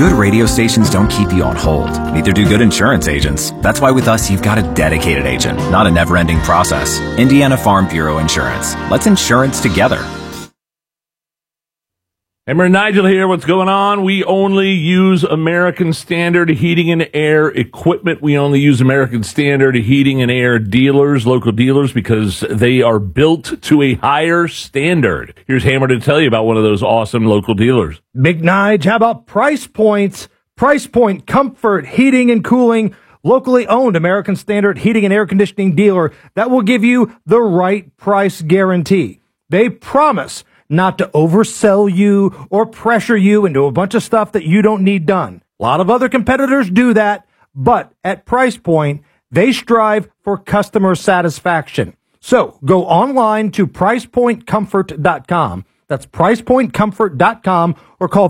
Good radio stations don't keep you on hold. Neither do good insurance agents. That's why with us, you've got a dedicated agent, not a never-ending process. Indiana Farm Bureau Insurance. Let's insurance together. Hammer and Nigel here. What's going on? We only use American Standard Heating and Air equipment. We only use American Standard Heating and Air dealers, local dealers, because they are built to a higher standard. Here's Hammer to tell you about one of those awesome local dealers. Big Nige, how about Price Points? Price Point Comfort Heating and Cooling, locally owned American Standard Heating and Air Conditioning dealer that will give you the right price guarantee. They promise not to oversell you or pressure you into a bunch of stuff that you don't need done. A lot of other competitors do that, but at Price Point, they strive for customer satisfaction. So go online to pricepointcomfort.com. That's pricepointcomfort.com, or call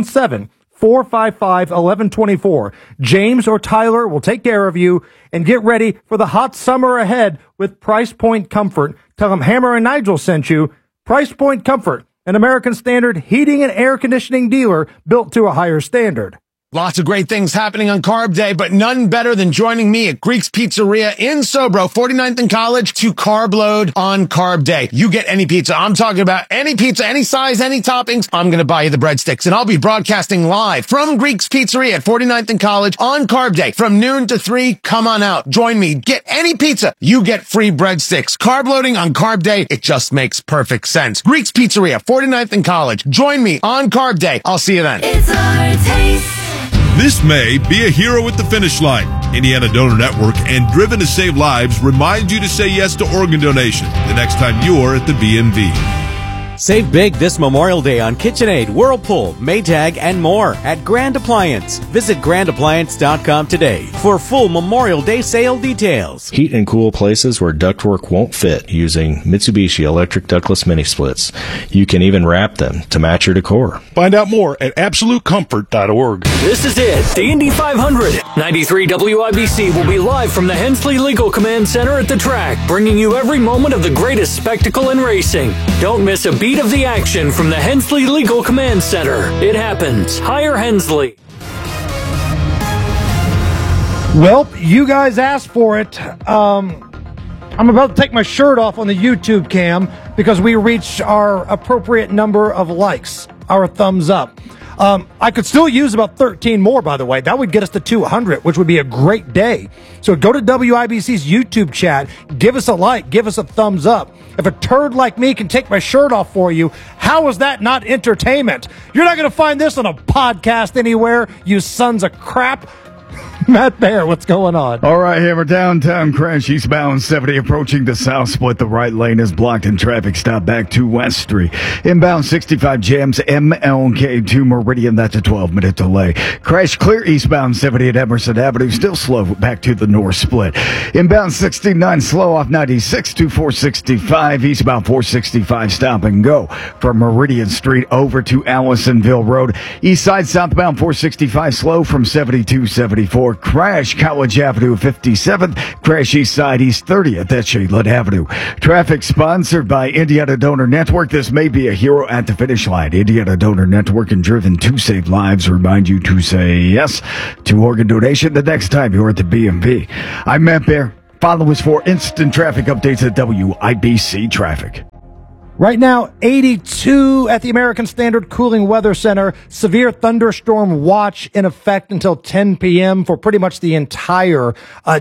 317-455-1124. James or Tyler will take care of you, and get ready for the hot summer ahead with Price Point Comfort. Tell them Hammer and Nigel sent you. Price Point Comfort, an American Standard heating and air conditioning dealer built to a higher standard. Lots of great things happening on Carb Day, but none better than joining me at Greek's Pizzeria in Sobro, 49th and College, to carb load on Carb Day. You get any pizza. I'm talking about any pizza, any size, any toppings. I'm going to buy you the breadsticks, and I'll be broadcasting live from Greek's Pizzeria at 49th and College on Carb Day from noon to 3. Come on out. Join me. Get any pizza. You get free breadsticks. Carb loading on Carb Day. It just makes perfect sense. Greek's Pizzeria, 49th and College. Join me on Carb Day. I'll see you then. It's our taste. This May, be a hero at the finish line. Indiana Donor Network and Driven to Save Lives remind you to say yes to organ donation the next time you're at the BMV. Save big this Memorial Day on KitchenAid, Whirlpool, Maytag, and more at Grand Appliance. Visit grandappliance.com today for full Memorial Day sale details. Heat and cool places where ductwork won't fit using Mitsubishi electric ductless mini splits. You can even wrap them to match your decor. Find out more at absolutecomfort.org. This is it, the Indy 500. 93 WIBC will be live from the Hensley Legal Command Center at the track, bringing you every moment of the greatest spectacle in racing. Don't miss a beat of the action from the Hensley Legal Command Center. It happens. Hire Hensley. Well, you guys asked for it. I'm about to take my shirt off on the YouTube cam because we reached our appropriate number of likes, our thumbs up. I could still use about 13 more, by the way. That would get us to 200, which would be a great day. So go to WIBC's YouTube chat, give us a like, give us a thumbs up. If a turd like me can take my shirt off for you, how is that not entertainment? You're not going to find this on a podcast anywhere, you sons of crap. Matt Bear, what's going on? All right, Hammer, downtown crash, eastbound 70 approaching the south split. The right lane is blocked and traffic stop back to West Street. Inbound 65 jams MLK to Meridian. That's a 12-minute delay. Crash clear eastbound 70 at Emerson Avenue. Still slow back to the north split. Inbound 69 slow off 96 to 465. Eastbound 465 stop and go from Meridian Street over to Allisonville Road. East side southbound 465 slow from 70 to 74. Crash College Avenue 57th. Crash east side east 30th at Shadeland Avenue. Traffic sponsored by Indiana Donor Network. This may be a hero at the finish line. Indiana Donor Network and Driven to Save Lives remind you to say yes to organ donation the next time you're at the BMV. I'm Matt Bear. Follow us for instant traffic updates at WIBC Traffic. Right now, 82 at the American Standard Cooling Weather Center. Severe thunderstorm watch in effect until 10 p.m. for pretty much the entire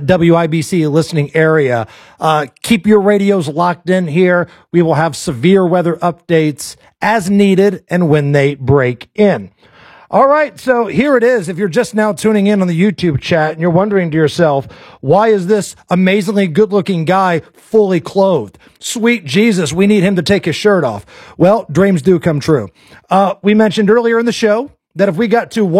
WIBC listening area. Keep your radios locked in here. We will have severe weather updates as needed and when they break in. All right, so here it is. If you're just now tuning in on the YouTube chat and you're wondering to yourself, why is this amazingly good-looking guy fully clothed? Sweet Jesus, we need him to take his shirt off. Well, dreams do come true. We mentioned earlier in the show that if we got to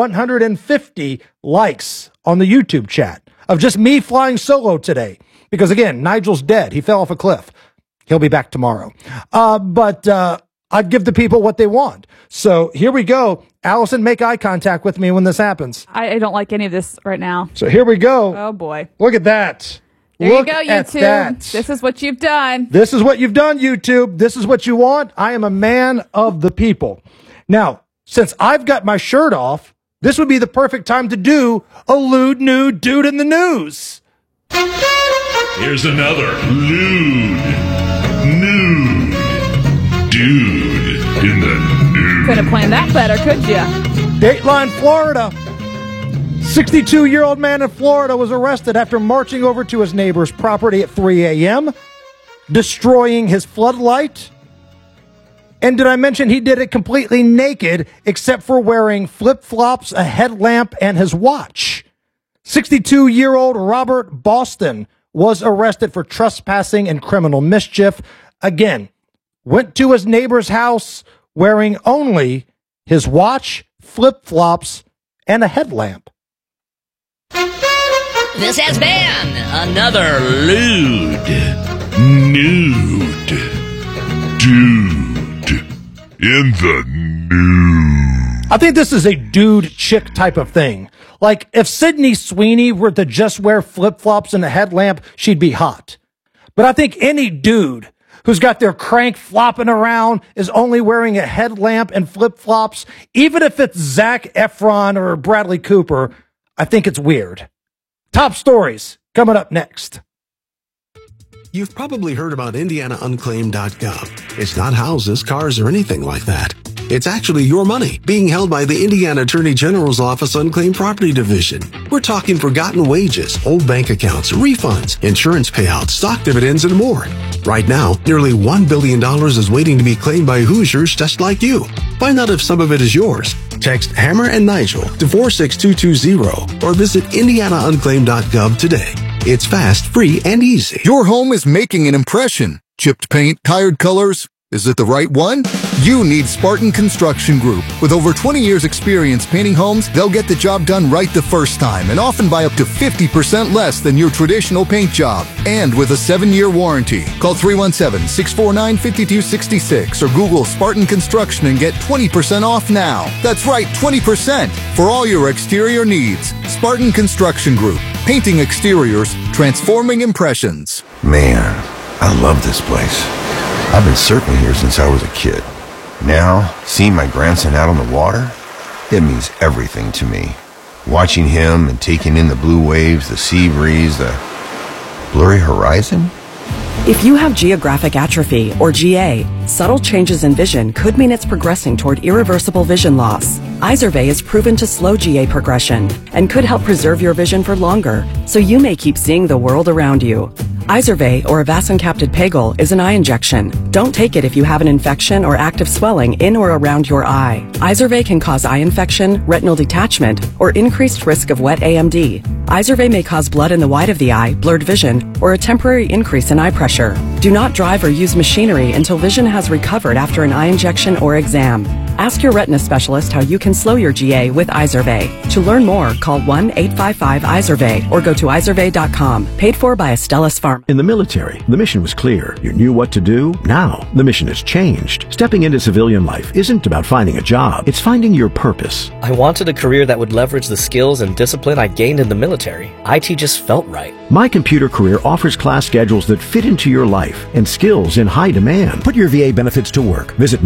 150 likes on the YouTube chat of just me flying solo today, because again, Nigel's dead. He fell off a cliff. He'll be back tomorrow. But I'd give the people what they want. So here we go. Allison, make eye contact with me when this happens. I don't like any of this right now. So here we go. Oh, boy. Look at that. There Look you go, at YouTube. that. This is what you've done. This is what you've done, YouTube. This is what you want. I am a man of the people. Now, since I've got my shirt off, this would be the perfect time to do a lewd nude dude in the news. Here's another lewd nude dude in the news. Could have planned that better, could ya? Dateline, Florida. 62-year-old man in Florida was arrested after marching over to his neighbor's property at 3 a.m., destroying his floodlight. And did I mention he did it completely naked except for wearing flip-flops, a headlamp, and his watch? 62-year-old Robert Boston was arrested for trespassing and criminal mischief. Again, went to his neighbor's house wearing only his watch, flip-flops, and a headlamp. This has been another lewd nude dude in the news. I think this is a dude-chick type of thing. Like, if Sydney Sweeney were to just wear flip-flops and a headlamp, she'd be hot. But I think any dude who's got their crank flopping around is only wearing a headlamp and flip-flops, even if it's Zac Efron or Bradley Cooper, I think it's weird. Top stories coming up next. You've probably heard about IndianaUnclaimed.gov. It's not houses, cars, or anything like that. It's actually your money being held by the Indiana Attorney General's Office Unclaimed Property Division. We're talking forgotten wages, old bank accounts, refunds, insurance payouts, stock dividends, and more. Right now, nearly $1 billion is waiting to be claimed by Hoosiers just like you. Find out if some of it is yours. Text Hammer and Nigel to 46220 or visit IndianaUnclaimed.gov today. It's fast, free, and easy. Your home is making an impression. Chipped paint, tired colors. Is it the right one? You need Spartan Construction Group. With over 20 years experience painting homes, they'll get the job done right the first time and often by up to 50% less than your traditional paint job. And with a 7-year warranty. Call 317-649-5266 or Google Spartan Construction and get 20% off now. That's right, 20% for all your exterior needs. Spartan Construction Group. Painting exteriors, transforming impressions. Man, I love this place. I've been surfing here since I was a kid. Now, seeing my grandson out on the water, it means everything to me. Watching him and taking in the blue waves, the sea breeze, the blurry horizon. If you have geographic atrophy, or GA, subtle changes in vision could mean it's progressing toward irreversible vision loss. Izervay is proven to slow GA progression and could help preserve your vision for longer, so you may keep seeing the world around you. Izervay, or avacincaptad pegol, is an eye injection. Don't take it if you have an infection or active swelling in or around your eye. Izervay can cause eye infection, retinal detachment, or increased risk of wet AMD. Izervay may cause blood in the white of the eye, blurred vision, or a temporary increase in eye pressure. Do not drive or use machinery until vision has recovered after an eye injection or exam. Ask your retina specialist how you can slow your GA with Izervay. To learn more, call 1-855-IZERVAY or go to izervay.com. Paid for by Astellas Pharma. In the military, the mission was clear. You knew what to do. Now, the mission has changed. Stepping into civilian life isn't about finding a job. It's finding your purpose. I wanted a career that would leverage the skills and discipline I gained in the military. IT just felt right. My Computer Career offers class schedules that fit into your life and skills in high demand. Put your VA benefits to work. Visit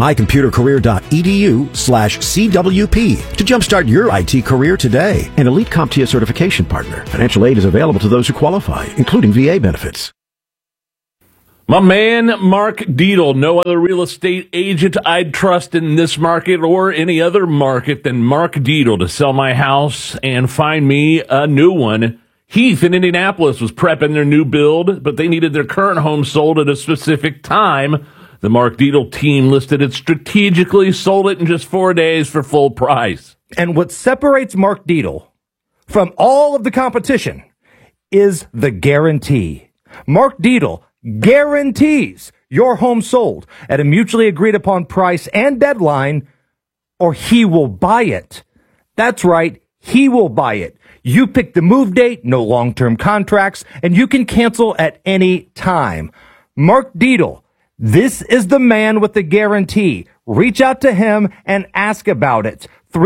mycomputercareer.edu/CWP to jumpstart your IT career today. An Elite CompTIA certification partner. Financial aid is available to those who qualify, including VA benefits. My man, Mark Dietel. No other real estate agent I'd trust in this market or any other market than Mark Dietel to sell my house and find me a new one. Heath in Indianapolis was prepping their new build, but they needed their current home sold at a specific time. The Mark Dietel team listed it strategically, sold it in just 4 days for full price. And what separates Mark Dietel from all of the competition is the guarantee. Mark Dietel guarantees your home sold at a mutually agreed upon price and deadline, or he will buy it. That's right, he will buy it. You pick the move date, no long-term contracts, and you can cancel at any time. Mark Dietel, this is the man with the guarantee. Reach out to him and ask about it.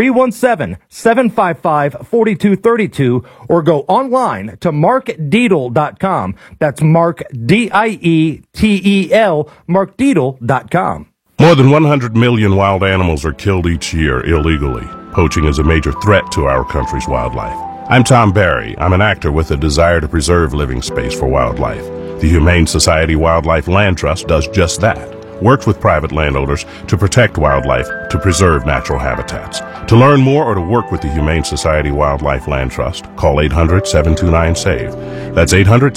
317-755-4232 or go online to markdietel.com. That's Mark, D-I-E-T-E-L, markdietel.com. More than 100 million wild animals are killed each year illegally. Poaching is a major threat to our country's wildlife. I'm Tom Barry. I'm an actor with a desire to preserve living space for wildlife. The Humane Society Wildlife Land Trust does just that. Works with private landowners to protect wildlife, to preserve natural habitats. To learn more or to work with the Humane Society Wildlife Land Trust, call 800-729-SAVE. That's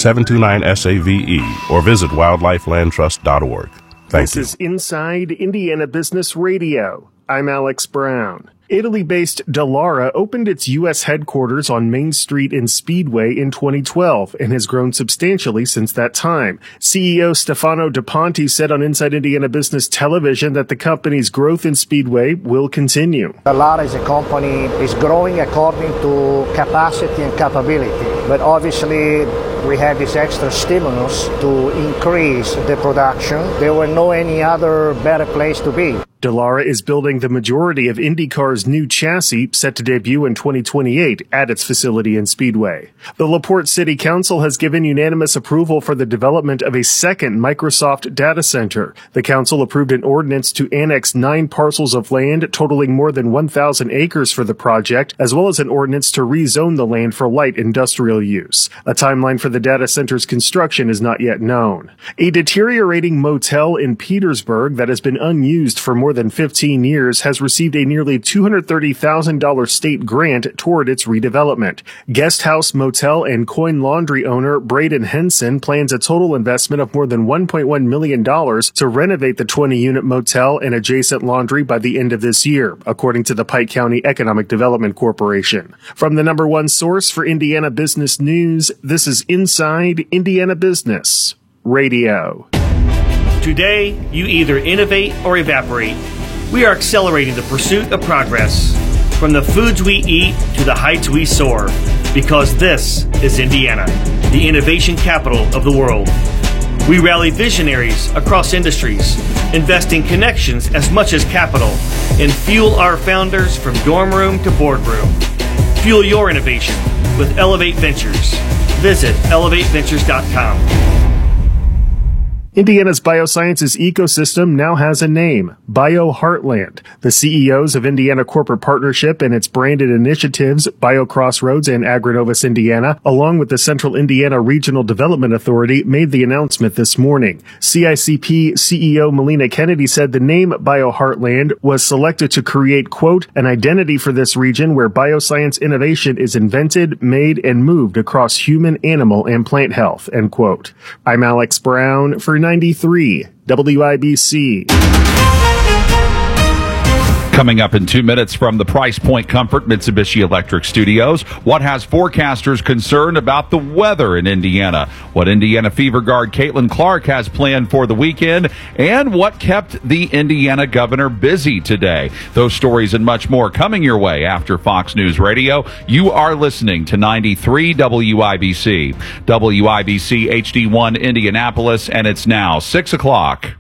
800-729-SAVE, or visit wildlifelandtrust.org. Thank you. This is Inside Indiana Business Radio. I'm Alex Brown. Italy-based Dallara opened its U.S. headquarters on Main Street in Speedway in 2012 and has grown substantially since that time. CEO Stefano DePonte said on Inside Indiana Business Television that the company's growth in Speedway will continue. Dallara as a company is growing according to capacity and capability, but obviously we had this extra stimulus to increase the production. There were no any other better place to be. Dallara is building the majority of IndyCar's new chassis, set to debut in 2028 at its facility in Speedway. The LaPorte City Council has given unanimous approval for the development of a second Microsoft data center. The council approved an ordinance to annex 9 parcels of land totaling more than 1,000 acres for the project, as well as an ordinance to rezone the land for light industrial use. A timeline for the data center's construction is not yet known. A deteriorating motel in Petersburg that has been unused for more than 15 years has received a nearly $230,000 state grant toward its redevelopment. Guest House Motel and Coin Laundry owner Braden Henson plans a total investment of more than $1.1 million to renovate the 20-unit motel and adjacent laundry by the end of this year, according to the Pike County Economic Development Corporation. From the number one source for Indiana business news, this is Inside Indiana Business Radio. Today, you either innovate or evaporate. We are accelerating the pursuit of progress, from the foods we eat to the heights we soar, because this is Indiana, the innovation capital of the world. We rally visionaries across industries, investing connections as much as capital, and fuel our founders from dorm room to boardroom. Fuel your innovation with Elevate Ventures. Visit elevateventures.com. Indiana's biosciences ecosystem now has a name, BioHeartland. The CEOs of Indiana Corporate Partnership and its branded initiatives, BioCrossroads and AgriNovus Indiana, along with the Central Indiana Regional Development Authority, made the announcement this morning. CICP CEO Melina Kennedy said the name BioHeartland was selected to create, quote, an identity for this region where bioscience innovation is invented, made, and moved across human, animal, and plant health, end quote. I'm Alex Brown for 93 WIBC. Coming up in 2 minutes from the Price Point Comfort Mitsubishi Electric Studios, what has forecasters concerned about the weather in Indiana, what Indiana Fever Guard Caitlin Clark has planned for the weekend, and what kept the Indiana governor busy today. Those stories and much more coming your way after Fox News Radio. You are listening to 93 WIBC. WIBC HD1 Indianapolis, and it's now 6 o'clock.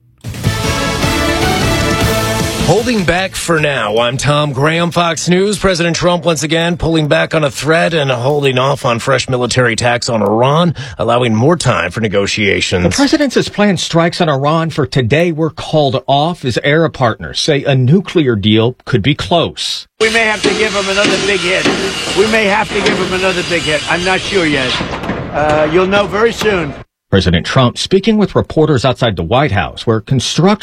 Holding back for now. I'm Tom Graham, Fox News. President Trump once again pulling back on a threat and holding off on fresh military attacks on Iran, allowing more time for negotiations. The president says planned strikes on Iran for today were called off as Arab partners say a nuclear deal could be close. We may have to give him another big hit. I'm not sure yet. You'll know very soon. President Trump speaking with reporters outside the White House, where construction